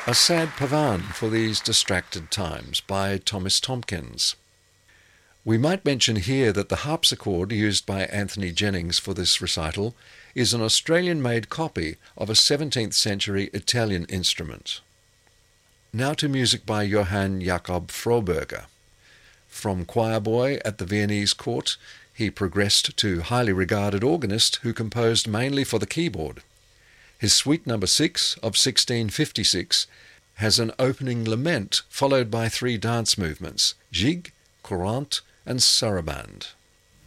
A Sad Pavan for These Distracted Times by Thomas Tomkins. We might mention here that the harpsichord used by Anthony Jennings for this recital is an Australian-made copy of a 17th century Italian instrument. Now to music by Johann Jakob Froberger. From choir boy at the Viennese court, he progressed to highly regarded organist who composed mainly for the keyboard. His Suite No. 6 of 1656 has an opening lament followed by 3 dance movements, jig, courante, and sarabande.